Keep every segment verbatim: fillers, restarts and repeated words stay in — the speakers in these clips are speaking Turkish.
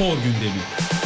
Spor Gündemi.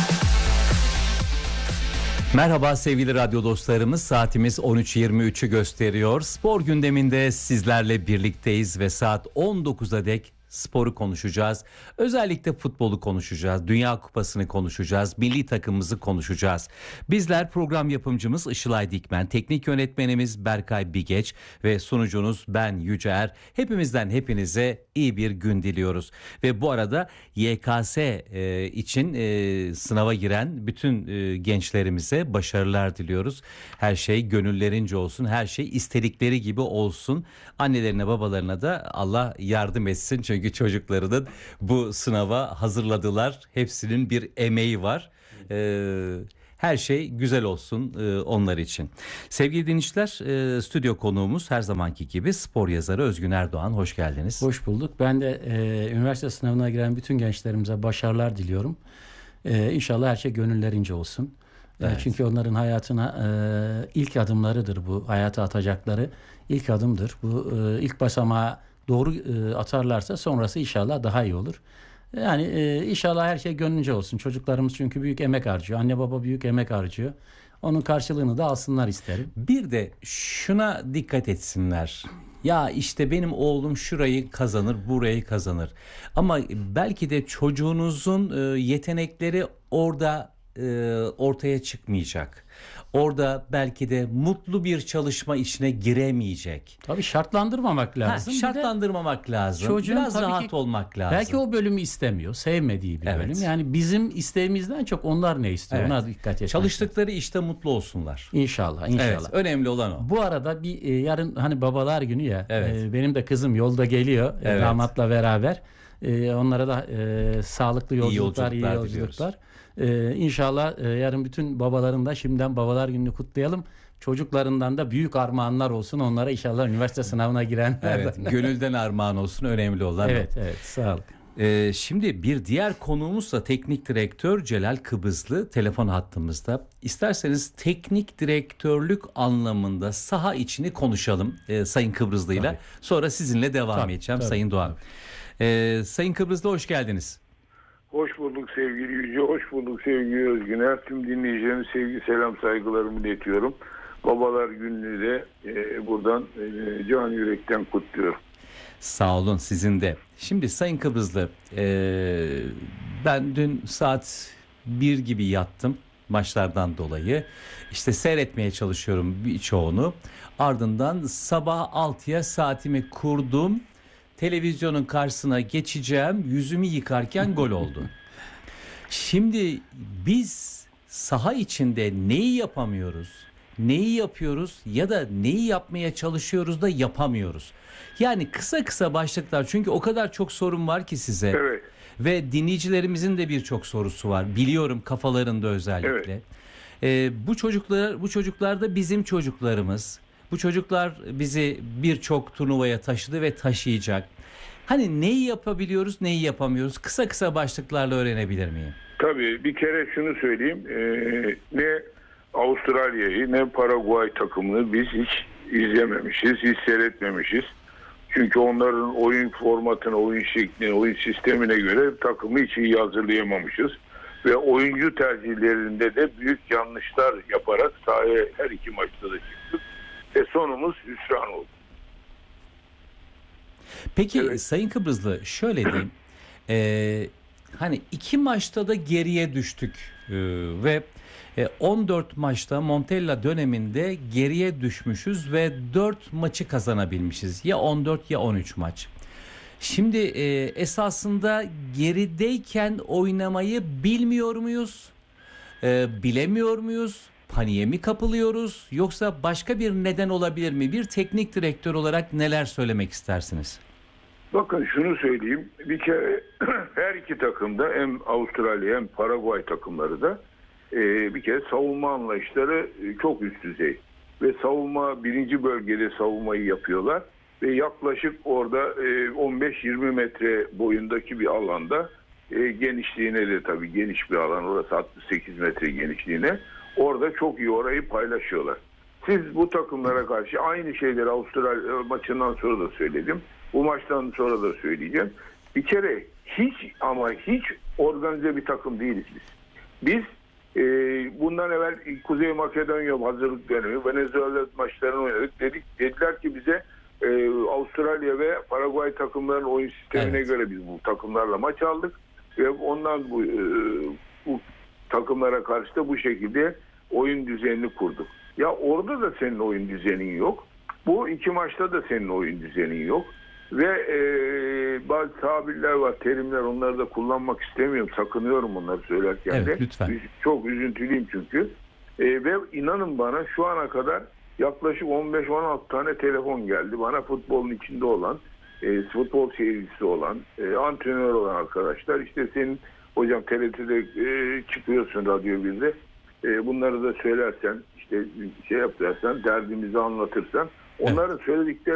Merhaba sevgili radyo dostlarımız, saatimiz on üç yirmi üçü gösteriyor. Spor gündeminde sizlerle birlikteyiz ve saat on dokuza dek sporu konuşacağız. Özellikle futbolu konuşacağız. Dünya Kupası'nı konuşacağız. Milli takımımızı konuşacağız. Bizler program yapımcımız Işılay Dikmen, teknik yönetmenimiz Berkay Bigeç ve sunucunuz ben Yüce Er. Hepimizden hepinize iyi bir gün diliyoruz. Ve bu arada Y K S e, için e, sınava giren bütün e, gençlerimize başarılar diliyoruz. Her şey gönüllerince olsun. Her şey istedikleri gibi olsun. Annelerine, babalarına da Allah yardım etsin. Çünkü çocuklarının bu sınava hazırladılar. Hepsinin bir emeği var. Ee, her şey güzel olsun e, onlar için. Sevgili dinleyiciler, e, stüdyo konuğumuz her zamanki gibi spor yazarı Özgün Erdoğan. Hoş geldiniz. Hoş bulduk. Ben de e, üniversite sınavına giren bütün gençlerimize başarılar diliyorum. E, İnşallah her şey gönüllerince olsun. Evet. E, çünkü onların hayatına e, ilk adımlarıdır bu. Hayata atacakları ilk adımdır. Bu e, ilk basamağı doğru e, atarlarsa sonrası inşallah daha iyi olur. Yani e, inşallah her şey gönlünce olsun. Çocuklarımız çünkü büyük emek harcıyor. Anne baba büyük emek harcıyor. Onun karşılığını da alsınlar isterim. Bir de şuna dikkat etsinler. Ya işte benim oğlum şurayı kazanır, burayı kazanır. Ama belki de çocuğunuzun e, yetenekleri orada e, ortaya çıkmayacak. Orada belki de mutlu bir çalışma içine giremeyecek. Tabii şartlandırmamak lazım. Ha, şartlandırmamak lazım. Çocuğun biraz rahat ki, olmak lazım. Belki o bölümü istemiyor, sevmediği bir evet. bölüm. Yani bizim isteğimizden çok onlar ne istiyor, evet. ona dikkat etmek. Çalıştıkları işte mutlu olsunlar. İnşallah, inşallah. Evet, önemli olan o. Bu arada bir e, yarın hani babalar günü ya. Evet. E, benim de kızım yolda geliyor evet. e, damatla beraber. E, onlara da e, sağlıklı yolculuklar, iyi yolculuklar. İyi yolculuklar. Ee, İnşallah e, yarın bütün babaların da şimdiden babalar gününü kutlayalım. Çocuklarından da büyük armağanlar olsun. Onlara inşallah üniversite sınavına girenler. Evet, gönülden armağan olsun, önemli olan. Evet, evet, sağ olun. Ee, şimdi bir diğer konuğumuz da teknik direktör Celal Kıbızlı telefon hattımızda. İsterseniz teknik direktörlük anlamında saha içini konuşalım e, Sayın Kıbrızlı'yla. Tabii. Sonra sizinle devam tabii, edeceğim tabii, Sayın Doğan. Ee, Sayın Kıbrızlı hoş geldiniz. Hoş bulduk sevgili Yüce, hoş bulduk sevgili Özgüner. Tüm dinleyicilerime sevgi, selam, saygılarımı iletiyorum. Babalar gününü de e, buradan e, can yürekten kutluyorum. Sağ olun sizin de. Şimdi Sayın Kıbrızlı, e, ben dün saat bir gibi yattım maçlardan dolayı. İşte seyretmeye çalışıyorum birçoğunu. Ardından sabah altıya saatimi kurdum. Televizyonun karşısına geçeceğim, yüzümü yıkarken gol oldu. Şimdi biz saha içinde neyi yapamıyoruz, neyi yapıyoruz ya da neyi yapmaya çalışıyoruz da yapamıyoruz. Yani kısa kısa başlıklar, çünkü o kadar çok sorun var ki size. Evet. Ve dinleyicilerimizin de birçok sorusu var. Biliyorum kafalarında özellikle. Evet. Ee, bu çocuklar, bu çocuklar da bizim çocuklarımız. Bu çocuklar bizi birçok turnuvaya taşıdı ve taşıyacak. Hani neyi yapabiliyoruz, neyi yapamıyoruz? Kısa kısa başlıklarla öğrenebilir miyim? Tabii bir kere şunu söyleyeyim. Ee, ne Avustralya'yı ne Paraguay takımını biz hiç izlememişiz, hiç seyretmemişiz. Çünkü onların oyun formatına, oyun şekline, oyun sistemine göre takımı hiç iyi hazırlayamamışız. Ve oyuncu tercihlerinde de büyük yanlışlar yaparak sahaya her iki maçta da çıktık. Ve sonumuz hüsran oldu. Peki evet. Sayın Kıbrızlı şöyle diyeyim. e, hani iki maçta da geriye düştük e, ve e, on dört maçta Montella döneminde geriye düşmüşüz ve dört maçı kazanabilmişiz. Ya on dört ya on üç maç. Şimdi e, esasında gerideyken oynamayı bilmiyor muyuz? E, bilemiyor muyuz? Paniğe mi kapılıyoruz, yoksa başka bir neden olabilir mi? Bir teknik direktör olarak neler söylemek istersiniz? Bakın şunu söyleyeyim. Bir kere her iki takımda, hem Avustralya hem Paraguay takımları da e, bir kere savunma anlayışları çok üst düzey. Ve savunma, birinci bölgede savunmayı yapıyorlar. Ve yaklaşık orada e, on beş yirmi metre boyundaki bir alanda, e, genişliğine de tabii geniş bir alan, orası altmış sekiz metre genişliğine. Orada çok iyi orayı paylaşıyorlar. Siz bu takımlara karşı aynı şeyleri Avustralya maçından sonra da söyledim. Bu maçtan sonra da söyleyeceğim. Bir kere hiç ama hiç organize bir takım değiliz biz. Biz e, bundan evvel Kuzey Makedonya hazırlık dönemi Venezuela maçlarını oynadık. Dedik, dediler ki bize e, Avustralya ve Paraguay takımlarının oyun sistemine evet. göre biz bu takımlarla maç aldık ve ondan bu, e, bu takımlara karşı da bu şekilde oyun düzenini kurduk. Ya orada da senin oyun düzenin yok. Bu iki maçta da senin oyun düzenin yok. Ve e, bazı tabirler var, terimler, onları da kullanmak istemiyorum. Sakınıyorum bunları söylerken evet, de. Lütfen. Çok üzüntülüyüm çünkü. E, ve inanın bana şu ana kadar yaklaşık on beş on altı tane telefon geldi. Bana futbolun içinde olan, e, futbol seyircisi olan, e, antrenör olan arkadaşlar. İşte senin hocam T R T'de e, çıkıyorsun Radyo birde. E, bunları da söylersen, işte şey yaparsan, derdimizi anlatırsan, onların evet. söyledikleri